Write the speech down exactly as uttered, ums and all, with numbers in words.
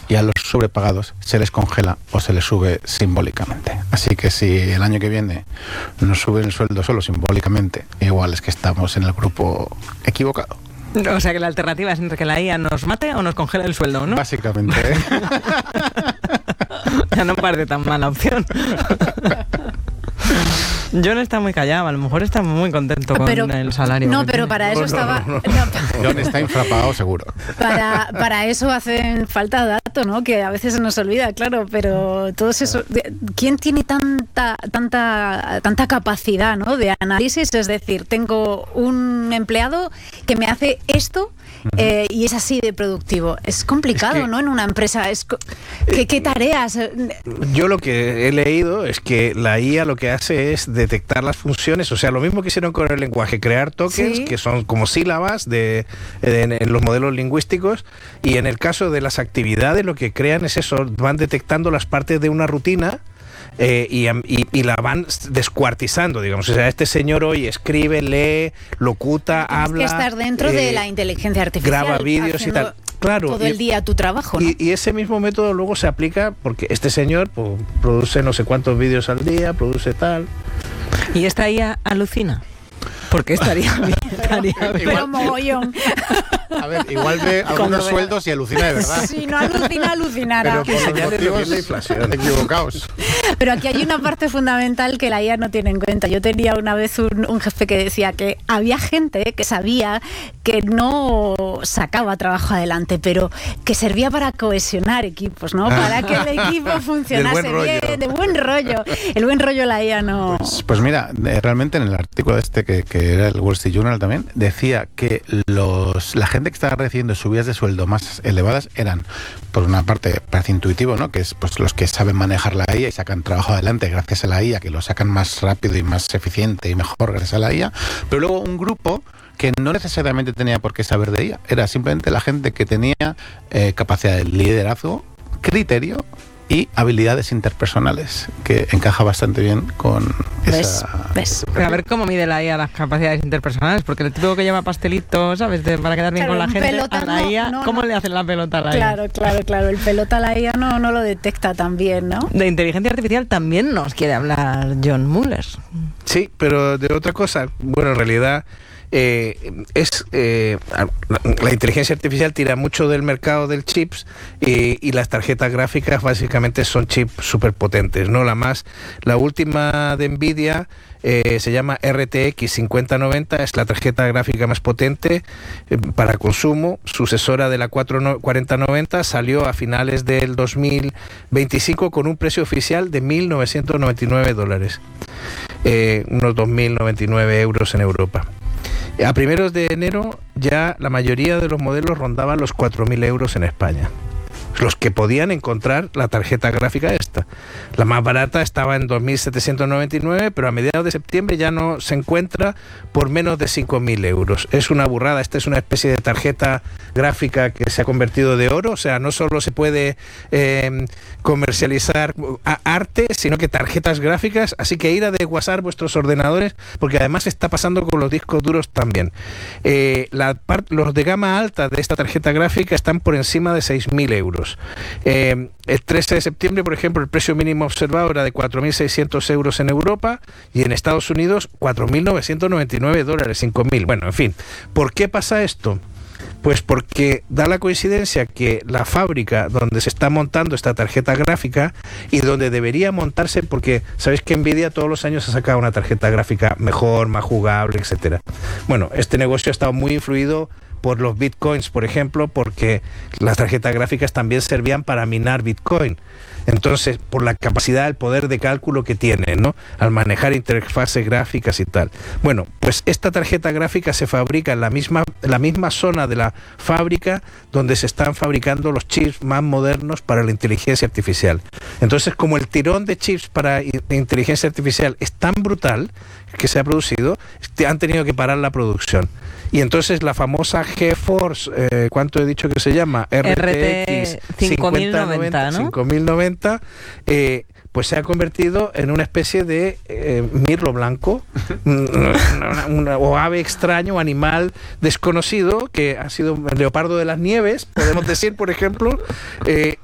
y a los sobrepagados se les congela o se les sube simbólicamente. Así que si el año que viene nos suben el sueldo solo simbólicamente, igual es que estamos en el grupo equivocado. O sea que la alternativa es entre que la I A nos mate o nos congela el sueldo, ¿no? Básicamente, ¿eh? Ya no parece tan mala opción. John está muy callado, a lo mejor está muy contento con pero, el salario. No, pero para eso no, estaba... No, no, no. No, John está infrapagado seguro. Para, para eso hacen falta datos, ¿no? Que a veces se nos olvida, claro, pero todos esos... ¿Quién tiene tanta, tanta, tanta capacidad, ¿no? De análisis? Es decir, tengo un empleado que me hace esto... Eh, y es así de productivo. Es complicado, es que, ¿no? En una empresa. Es co- ¿qué, ¿Qué tareas? Yo lo que he leído es que la I A lo que hace es detectar las funciones, o sea, lo mismo que hicieron con el lenguaje, crear tokens, ¿sí?, que son como sílabas de, de, en, en los modelos lingüísticos, y en el caso de las actividades lo que crean es eso, van detectando las partes de una rutina. Eh, y, y, y la van descuartizando, digamos. O sea, este señor hoy escribe, lee, locuta, Tienes habla. Que estar dentro eh, de la inteligencia artificial. Graba vídeos y tal. Claro. Todo el día tu trabajo, ¿no? Y, y ese mismo método luego se aplica porque este señor pues, produce no sé cuántos vídeos al día, produce tal. ¿Y esta I A alucina? Porque estaría bien. Estaría bien. Pero mogollón. A ver, igual ve algunos sueldos y alucina de verdad. Si no alucina, alucinará. Pero por los motivos la inflación. Equivocados. Pero aquí hay una parte fundamental que la I A no tiene en cuenta. Yo tenía una vez un, un jefe que decía que había gente que sabía que no sacaba trabajo adelante, pero que servía para cohesionar equipos, ¿no? Para que el equipo funcionase bien, de buen rollo. El buen rollo la I A no... Pues, pues mira, realmente en el artículo este que, que era el Wall Street Journal también, decía que los la gente que estaba recibiendo subidas de sueldo más elevadas eran, por una parte, parece intuitivo, ¿no? Que es pues los que saben manejar la I A y sacan trabajo adelante gracias a la I A, que lo sacan más rápido y más eficiente y mejor gracias a la I A, pero luego un grupo que no necesariamente tenía por qué saber de I A, era simplemente la gente que tenía eh, capacidad de liderazgo, criterio y habilidades interpersonales, que encaja bastante bien con ¿Ves? esa... ¿Ves? Pero a ver cómo mide la I A las capacidades interpersonales, porque el tipo que lleva pastelitos, ¿sabes? De, para quedar bien claro, con la gente, pelota, a la no, I A, no, ¿cómo no. le hacen la pelota a la Claro, I A? claro, claro. El pelota a la I A no, no lo detecta tan bien, ¿no? De inteligencia artificial también nos quiere hablar John Mueller. Sí, pero de otra cosa, bueno, en realidad... Eh, es eh, la, la inteligencia artificial tira mucho del mercado del chips eh, y las tarjetas gráficas básicamente son chips súper potentes, ¿no? La más, la última de Nvidia eh, se llama R T X cincuenta noventa, es la tarjeta gráfica más potente eh, para consumo, sucesora de la cuarenta noventa, salió a finales del dos mil veinticinco con un precio oficial de mil novecientos noventa y nueve dólares, eh, unos dos mil noventa y nueve euros en Europa. A primeros de enero ya la mayoría de los modelos rondaban los cuatro mil euros en España. Los que podían encontrar la tarjeta gráfica esta. La más barata estaba en dos mil setecientos noventa y nueve, pero a mediados de septiembre ya no se encuentra por menos de cinco mil euros. Es una burrada, esta es una especie de tarjeta gráfica que se ha convertido de oro, o sea, no solo se puede eh, comercializar arte, sino que tarjetas gráficas, así que ir a desguazar vuestros ordenadores, porque además está pasando con los discos duros también. Eh, la part, los de gama alta de esta tarjeta gráfica están por encima de seis mil euros. Eh, el trece de septiembre, por ejemplo, el precio mínimo observado era de cuatro mil seiscientos euros en Europa y en Estados Unidos cuatro mil novecientos noventa y nueve dólares, cinco mil. Bueno, en fin, ¿por qué pasa esto? Pues porque da la coincidencia que la fábrica donde se está montando esta tarjeta gráfica y donde debería montarse, porque sabéis que Nvidia todos los años ha sacado una tarjeta gráfica mejor, más jugable, etcétera. Bueno, este negocio ha estado muy influido por los bitcoins, por ejemplo, porque las tarjetas gráficas también servían para minar bitcoin. Entonces, por la capacidad, el poder de cálculo que tiene, ¿no? Al manejar interfaces gráficas y tal. Bueno, pues esta tarjeta gráfica se fabrica en la misma, en la misma zona de la fábrica donde se están fabricando los chips más modernos para la inteligencia artificial. Entonces, como el tirón de chips para inteligencia artificial es tan brutal que se ha producido, han tenido que parar la producción. Y entonces la famosa GeForce, eh, ¿cuánto he dicho que se llama? R T X cinco mil noventa, ¿no? cinco mil noventa, eh, pues se ha convertido en una especie de eh, mirlo blanco, una, una, o ave extraño, animal desconocido, que ha sido el leopardo de las nieves, podemos decir, por ejemplo, eh,